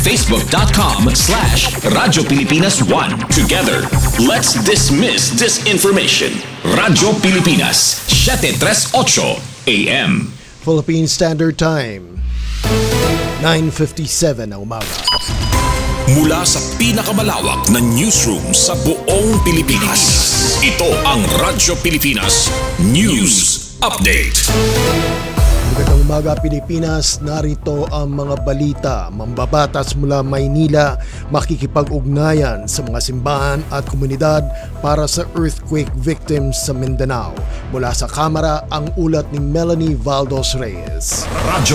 Facebook.com/Radyo Pilipinas 1. Together, let's dismiss disinformation. Radyo Pilipinas, 738 AM. Philippine Standard Time, 9:57 na umaga. Mula sa pinakamalawak na newsroom sa buong Pilipinas, ito ang Radyo Pilipinas News Update. Magandang umaga Pilipinas, narito ang mga balita. Mambabatas mula Maynila, makikipag-ugnayan sa mga simbahan at komunidad para sa earthquake victims sa Mindanao. Mula sa Kamara, ang ulat ni Melanie Valdos Reyes. Radyo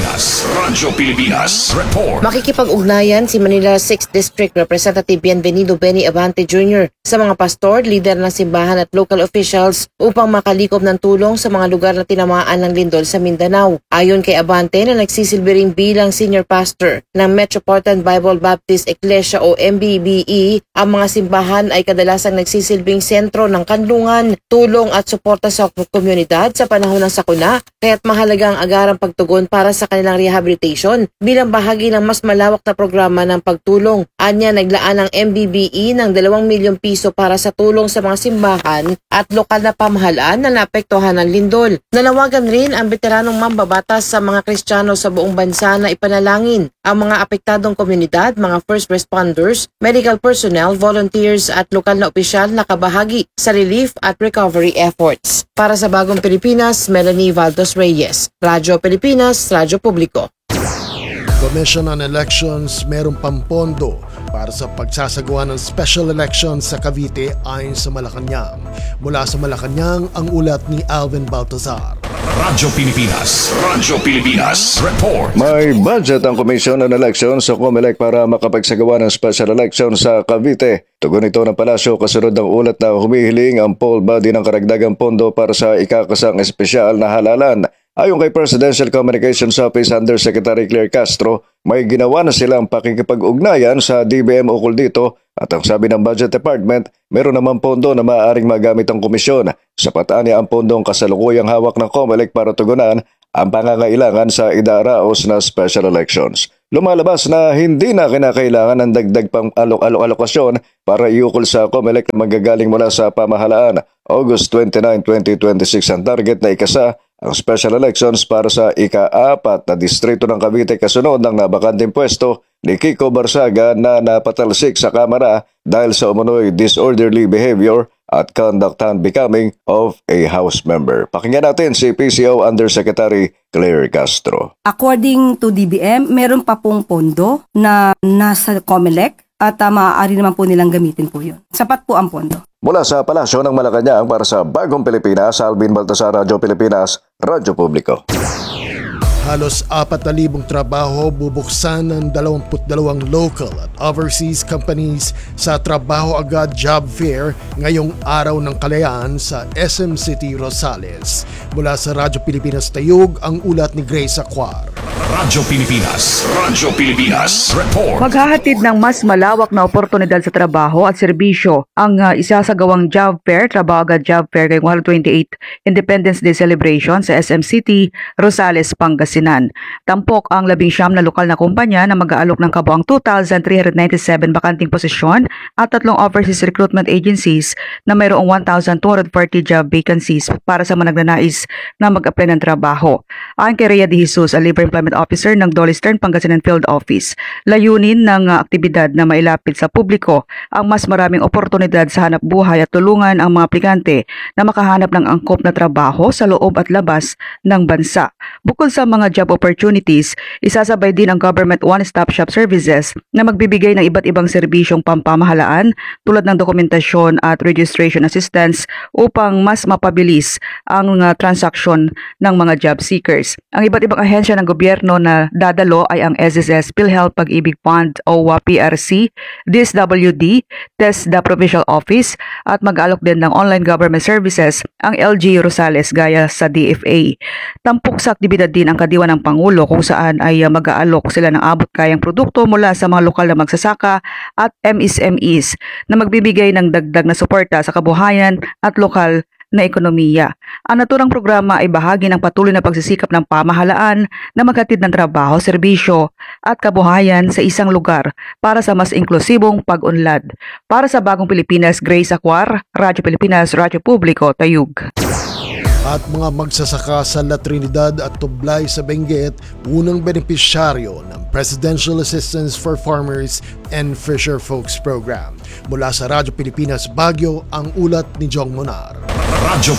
Pilipinas Report. Makikipag-ugnayan si Manila 6th District Representative Bienvenido Benny Abante Jr. sa mga pastor, lider ng simbahan at local officials upang makalikom ng tulong sa mga lugar na tinamaan ng lindol sa Mindanao. Ayon kay Abante na nagsisilbi rin bilang senior pastor ng Metropolitan Bible Baptist Ecclesia o MBBE, ang mga simbahan ay kadalasang nagsisilbing sentro ng kanlungan, tulong at suporta sa komunidad sa panahon ng sakuna, kaya't mahalaga ang agarang pagtugon para sa kanilang rehabilitation bilang bahagi ng mas malawak na programa ng pagtulong. Anya, naglaan ang MBBE ng 2 milyong piso para sa tulong sa mga simbahan at lokal na pamahalaan na naapektuhan ng lindol. Nanawagan rin ang veteranong mambabatas sa mga Kristiyano sa buong bansa na ipanalangin ang mga apektadong komunidad, mga first responders, medical personnel, volunteers at lokal na opisyal na kabahagi sa relief at recovery efforts. Para sa Bagong Pilipinas, Melanie Valdos Reyes, Radyo Pilipinas, Radyo Publiko. Commission on Elections merong pampondo para sa pagsasagawa ng special elections sa Cavite ayon sa Malacanang. Mula sa Malacanang, ang ulat ni Alvin Baltazar. Radyo Pilipinas Report. May budget ang Commission on Elections sa COMELEC para makapagsagawa ng special election sa Cavite. Tugon ito ng palasyo kasunod ng ulat na humihiling ang poll body ng karagdagang pondo para sa ikakasang espesyal na halalan. Ayon kay Presidential Communications Office Undersecretary Claire Castro, may ginawa na silang pakikipag-ugnayan sa DBM ukol dito at ang sabi ng Budget Department, meron naman pondo na maaaring magamit ang komisyon. Sapat niya ang pondong kasalukuyang hawak ng COMELEC para tugunan ang pangangailangan sa idaraos na special elections. Lumalabas na hindi na kinakailangan ng dagdag pang alokasyon para iukol sa COMELEC na magagaling mula sa pamahalaan. August 29, 2026 ang target na ikasa ang special elections para sa ika-4 na distrito ng Cavite kasunod ng nabakanteng pwesto ni Kiko Barsaga na napatalsik sa Kamara dahil sa umunoy disorderly behavior at conduct unbecoming of a House member. Pakinggan natin si PCO Undersecretary Claire Castro. According to DBM, meron pa pong pondo na nasa COMELEC at maaari naman po nilang gamitin po yun. Sapat po ang pondo. Mula sa Palasyo ng Malacanang para sa Bagong Pilipinas, Alvin Baltasar, Radyo Pilipinas, Radyo Publiko. Halos 4,000 trabaho bubuksan ng 22 local at overseas companies sa Trabaho Agad Job Fair ngayong Araw ng Kalayaan sa SM City, Rosales. Mula sa Radyo Pilipinas Tayug, ang ulat ni Grace Aquar. Radyo Pilipinas Report. Maghahatid ng mas malawak na oportunidad sa trabaho at serbisyo ang isasagawang Job Fair, Trabaho Agad Job Fair ngayong 28 Independence Day Celebration sa SM City, Rosales, Pangasinan. Tampok ang 19 na lokal na kumpanya na mag-aalok ng kabuang 2,397 bakanting posisyon at 3 overseas recruitment agencies na mayroong 1,240 job vacancies para sa mga nagnanais na mag-apply ng trabaho. Ayon kay Rhea De Jesus, a Labor Employment Officer ng Dolly Stern Pangasinan Field Office, layunin ng aktibidad na mailapit sa publiko ang mas maraming oportunidad sa hanap buhay at tulungan ang mga aplikante na makahanap ng angkop na trabaho sa loob at labas ng bansa. Bukod sa mga job opportunities, isasabay din ang Government One-Stop Shop Services na magbibigay ng iba't ibang serbisyong pampamahalaan tulad ng dokumentasyon at registration assistance upang mas mapabilis ang transaksyon ng mga job seekers. Ang iba't ibang ahensya ng gobyerno na dadalo ay ang SSS, PhilHealth Pag-ibig Fund, OWA, PRC, DSWD, TESDA Provincial Office at mag-alok din ng online government services ang LG Rosales gaya sa DFA. Tampok sa aktibidad din ang kadiwa ng Pangulo kung saan ay mag-aalok sila ng abot kayang produkto mula sa mga lokal na magsasaka at MSMEs na magbibigay ng dagdag na suporta sa kabuhayan at lokal na ekonomiya. Ang naturang programa ay bahagi ng patuloy na pagsisikap ng pamahalaan na maghatid ng trabaho, serbisyo at kabuhayan sa isang lugar para sa mas inklusibong pag-unlad. Para sa Bagong Pilipinas, Grace Acuar, Radyo Pilipinas, Radyo Publiko, Tayug. At mga magsasaka sa La Trinidad at Tublay sa Benguet, unang benepisyaryo ng Presidential Assistance for Farmers and Fisher Folks Program. Mula sa Radyo Pilipinas Baguio, ang ulat ni Jong Monar. Radyo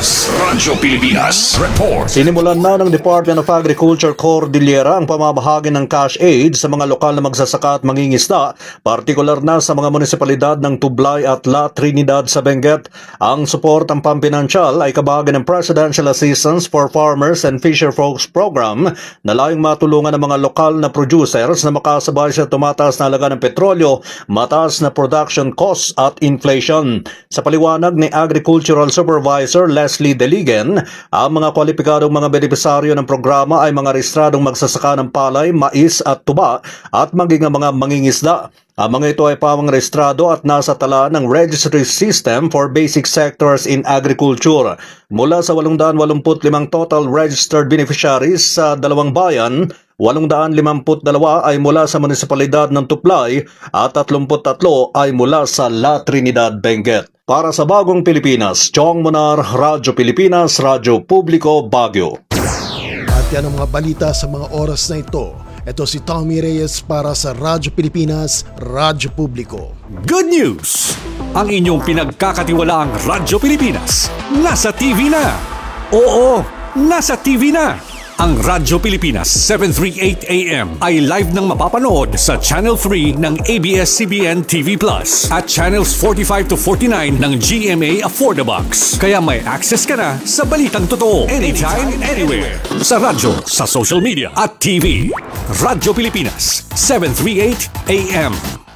Pilipinas, report. Sinimulan na ng Department of Agriculture Cordillera ang pamamahagi ng cash aid sa mga lokal na magsasaka at mangingisda, partikular na sa mga munisipalidad ng Tublay at La Trinidad sa Benguet. Ang suportang pampinansyal ay kabahagi ng Presidential Assistance for Farmers and Fisher Folks Program na layong matulungan ng mga lokal na producers na makasabay sa tumataas na halaga ng petrolyo, mataas na production costs at inflation. Sa paliwanag ni Agricultural Supervisor Leslie Deligen, ang mga kwalipikadong mga benepisaryo ng programa ay mga rehistradong magsasaka ng palay, mais at tuba at maging ang mga mangingisda. Ang mga ito ay pawang rehistrado at nasa tala ng Registry System for Basic Sectors in Agriculture. Mula sa 885 total registered beneficiaries sa dalawang bayan, 852 ay mula sa munisipalidad ng Tublay at 33 ay mula sa La Trinidad, Benguet. Para sa Bagong Pilipinas, Chong Monar, Radyo Pilipinas, Radyo Publiko, Baguio. At yan ang mga balita sa mga oras na ito. Ito si Tommy Reyes para sa Radyo Pilipinas, Radyo Publiko. Good news! Ang inyong pinagkakatiwalaang Radyo Pilipinas nasa TV na. Oo, nasa TV na. Ang Radyo Pilipinas 738 AM ay live nang mapapanood sa Channel 3 ng ABS-CBN TV Plus at Channels 45 to 49 ng GMA Affordabox. Kaya may access ka na sa balitang totoo anytime, anywhere. Sa radyo, sa social media at TV. Radyo Pilipinas 738 AM.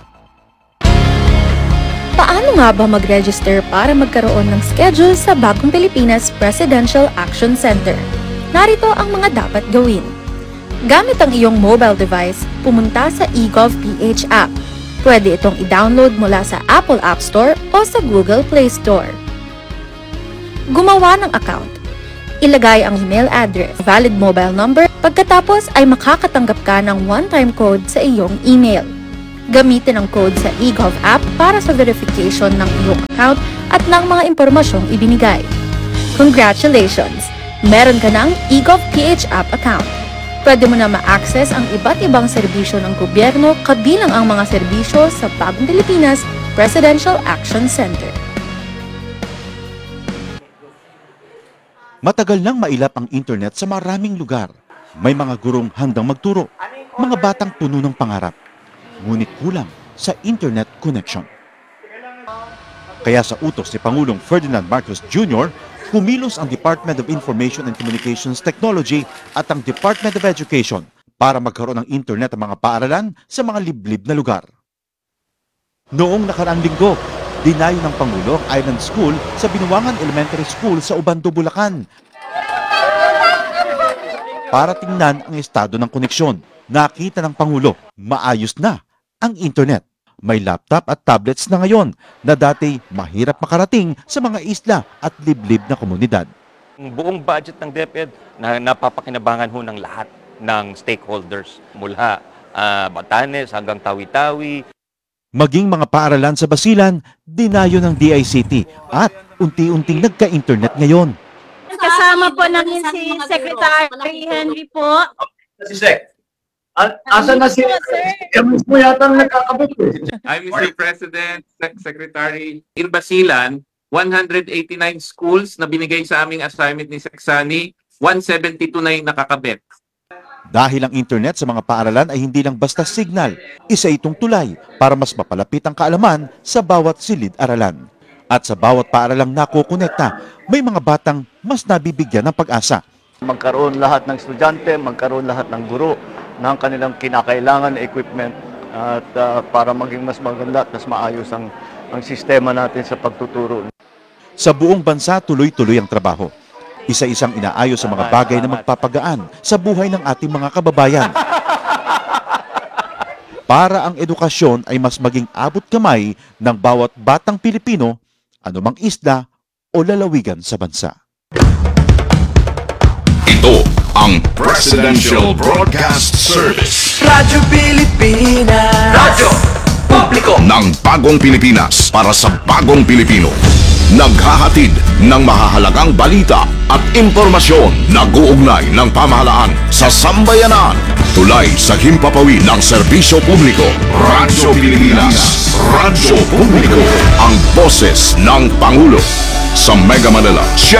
Paano nga ba mag-register para magkaroon ng schedule sa Bagong Pilipinas Presidential Action Center? Narito ang mga dapat gawin. Gamit ang iyong mobile device, pumunta sa eGovPH app. Pwede itong i-download mula sa Apple App Store o sa Google Play Store. Gumawa ng account. Ilagay ang email address, valid mobile number, pagkatapos ay makakatanggap ka ng one-time code sa iyong email. Gamitin ang code sa eGov app para sa verification ng iyong account at ng mga impormasyong ibinigay. Congratulations! Meron ka ng eGovPH app account. Pwede mo na ma-access ang iba't ibang serbisyo ng gobyerno kabilang ang mga serbisyo sa Bagong Pilipinas Presidential Action Center. Matagal nang mailap ang internet sa maraming lugar. May mga gurong handang magturo, mga batang puno ng pangarap. Ngunit kulang sa internet connection. Kaya sa utos ni Pangulong Ferdinand Marcos Jr., kumilos ang Department of Information and Communications Technology at ang Department of Education para magkaroon ng internet ang mga paaralan sa mga liblib na lugar. Noong nakaraang linggo, dinayo ng Pangulo ang Island School sa Binuangan Elementary School sa Ubando, Bulacan. Para tingnan ang estado ng koneksyon, nakita ng Pangulo, maayos na ang internet. May laptop at tablets na ngayon na dati mahirap makarating sa mga isla at liblib na komunidad. Ang buong budget ng DepEd na napapakinabangan ho ng lahat ng stakeholders mula Batanes hanggang Tawi-Tawi. Maging mga paaralan sa Basilan, dinayo ng DICT at unti-unting nagka-internet ngayon. Kasama po namin si Secretary Henry po. Si Sec. Asa na si Emus mo yata nakakabit eh. I'm Mr. President, Secretary. In Basilan, 189 schools na binigay sa aming assignment ni Seksani, 172 na yung nakakabit. Dahil ang internet sa mga paaralan ay hindi lang basta signal, isa itong tulay para mas mapalapit ang kaalaman sa bawat silid-aralan. At sa bawat paaralang nakukonekta, may mga batang mas nabibigyan ng pag-asa. Magkaroon lahat ng estudyante, magkaroon lahat ng guro ng kanilang kinakailangan na equipment at para maging mas maganda at mas maayos ang sistema natin sa pagtuturo. Sa buong bansa, tuloy-tuloy ang trabaho. Isa-isang inaayos sa mga bagay na magpapagaan sa buhay ng ating mga kababayan. Para ang edukasyon ay mas maging abot kamay ng bawat batang Pilipino, anumang isla o lalawigan sa bansa. Ito ang Presidential Broadcast Service. Radyo Pilipinas. Radyo Publiko ng bagong Pilipinas para sa bagong Pilipino. Naghahatid ng mahahalagang balita at impormasyon na guugnay ng pamahalaan sa sambayanan. Tulay sa himpapawid ng serbisyo publiko. Radyo Pilipinas. Radyo Publiko. Ang boses ng Pangulo. Sa Mega Manila,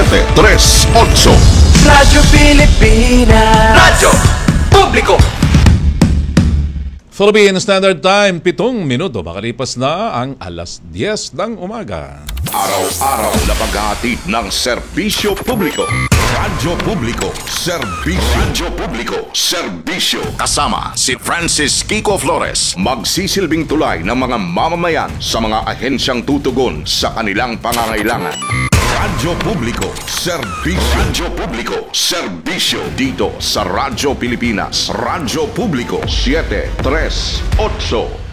738. Radyo Pilipinas. Radyo Publiko. Philippine Standard Time, 7 minuto. Makalipas na ang alas 10 ng umaga. Araw-araw na paghahatid ng serbisyo publiko. Radyo Publiko. Serbisyo. Radyo Publiko. Serbisyo. Kasama si Francis Kiko Flores. Magsisilbing tulay ng mga mamamayan sa mga ahensyang tutugon sa kanilang pangangailangan. Radyo Publiko. Serbisyo. Radyo Publiko. Serbisyo. Dito sa Radyo Pilipinas. Radyo Publiko. 738.